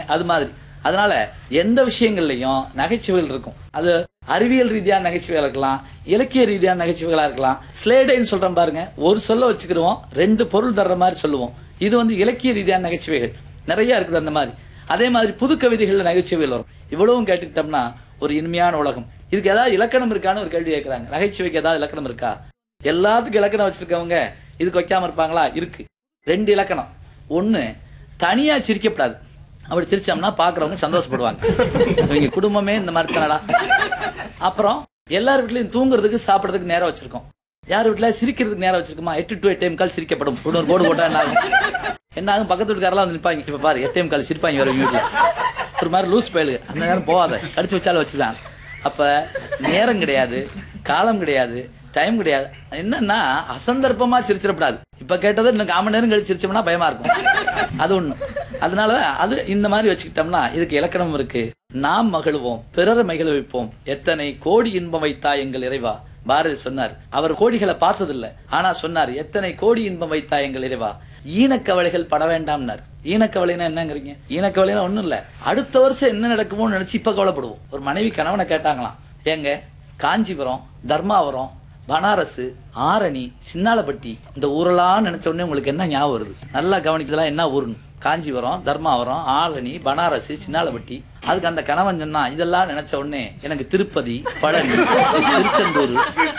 அது மாதிரி. அதனால எந்த விஷயங்கள்லயும் நகைச்சுவைகள் இருக்கும். அது அறிவியல் ரீதியான நகைச்சுவையா இருக்கலாம், இலக்கிய ரீதியான நகைச்சுவைகளா இருக்கலாம். ஸ்லேடைன்னு சொல்றோம் பாருங்க, ஒரு சொல்ல வச்சுக்கிடுவோம், 2 பொருள் தர்ற மாதிரி சொல்லுவோம். இது இலக்கிய ரீதியான நகைச்சுவைகள் நிறைய இருக்குது. அந்த மாதிரி அதே மாதிரி புது கவிதைகள்ல நகைச்சுவைகள் வரும். இவ்வளவும் கேட்டுக்கிட்டோம்னா ஒரு இனிமையான உலகம். இதுக்கு ஏதாவது இலக்கணம் இருக்கான்னு ஒரு கேள்வி கேட்கிறாங்க. நகைச்சுவைக்கு ஏதாவது இலக்கணம் இருக்கா? எல்லாத்துக்கும் இலக்கணம் வச்சிருக்கவங்க இதுக்கு வைக்காம இருப்பாங்களா? இருக்கு. 2 இலக்கணம். ஒண்ணு, தனியா சிரிக்கப்படாது. அப்படி சிரிச்சோம்னா பாக்குறவங்க சந்தோஷப்படுவாங்க, இவங்க குடும்பமே இந்த மாதிரி தானடா. அப்புறம் எல்லார் வீட்லயும் தூங்குறதுக்கு சாப்பிடறதுக்கு நேரம் வச்சிருக்கோம். யார் வீட்டுல சிரிக்கிறதுக்கு நேரம் வச்சிருக்குமா? 8 to 8 சிரிக்கப்படும். ஒரு போர்டு போட்டா என்ன ஆகும்? பக்கத்து வீட்டுக்காரெல்லாம் வந்து நிற்பாங்க. இப்ப பாரு 8 சிரிப்பாங்க வேற வீட்டுல. ஒரு மாதிரி லூஸ் பயலு, அந்த நேரம் போகாத, கடிச்சு வச்சாலும் வச்சிருக்காங்க. அப்ப நேரம் கிடையாது, காலம் கிடையாது, டைம் கிடையாது. என்னன்னா அசந்தர்ப்பமா சிரிச்சிடப்படாது. இப்ப கேட்டது இன்னும் 1/4 மணி நேரம் கழிச்சு சிரிச்சோம்னா பயமா இருக்கும். அது ஒண்ணு. அதனால அது இந்த மாதிரி வச்சுக்கிட்டோம்னா இதுக்கு இலக்கணம் இருக்கு. நாம் மகிழ்வோம், பிறரை மகிழ வைப்போம், எத்தனை கோடி இன்பம் வைத்தா எங்கள் இறைவா. பாரதி சொன்னார். அவர் கோடிகளை பார்த்ததில்லை, ஆனா சொன்னார், எத்தனை கோடி இன்பம் வைத்தா எங்கள் இறைவா, ஈனக்கவலைகள் பட வேண்டாம்னார். ஈனக்கவலைனா என்னங்கிறீங்க? ஈனக்கவலைனா ஒண்ணும் இல்ல, அடுத்த வருஷம் என்ன நடக்குமோ நினைச்சு இப்ப கவலைப்படுவோம். ஒரு மனைவி கணவனை கேட்டாங்களாம், ஏங்க காஞ்சிபுரம், தர்மாவரம், பனாரஸ், ஆரணி, சின்னாலப்பட்டி இந்த ஊரெல்லாம் நினைச்ச உடனே உங்களுக்கு என்ன ஞாபகம் வருது? நல்லா கவனிக்கலாம். என்ன ஊருன்னு? காஞ்சிபுரம், தர்மாவரம், ஆரணி, பனாரஸ், சின்னாலப்பட்டி. அதுக்கு அந்த கணவன் சொன்னா, இதெல்லாம் நினைச்ச உடனே எனக்கு திருப்பதி, பழனி, திருச்செந்தூர்.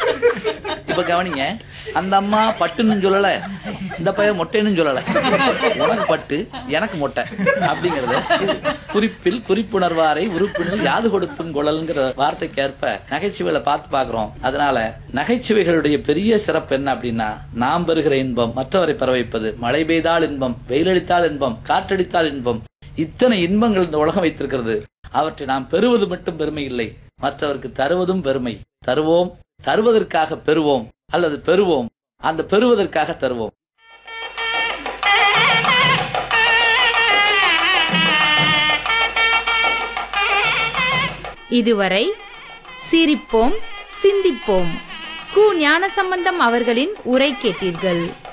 இப்ப கவனிங்க, அந்த அம்மா பட்டுன்னு சொல்லல, இந்த பையன் மொட்டைன்னு சொல்லல. உனக்கு பட்டு எனக்கு மொட்டை அப்படிங்கறத குறிப்பில் குறிப்புணர்வாரை உறுப்பினில் யாது கொடுத்தும் குழல்ங்கிற வார்த்தைக்கு ஏற்ப நகைச்சுவைகளை பார்த்து பாக்குறோம். அதனால நகைச்சுவைகளுடைய பெரிய சிறப்பு என்ன அப்படின்னா, நாம் பெறுகிற இன்பம் மற்றவரை பெற வைப்பது. மழை பெய்தால் இன்பம், வெயிலடித்தால் இன்பம், காற்றடித்தால் இன்பம். இத்தனை இன்பங்கள் இந்த உலகம் வைத்திருக்கிறது. அவற்றை நாம் பெறுவது மட்டும் பெருமை இல்லை, மற்றவருக்கு தருவதும் பெருமை. தருவோம், தருவதற்காக பெறுவோம், அல்லது பெறுவோம், அந்த பெறுவதற்காக தருவோம். இதுவரை சிரிப்போம் சிந்திப்போம் கு ஞானசம்பந்தம் அவர்களின் உரை கேட்டீர்கள்.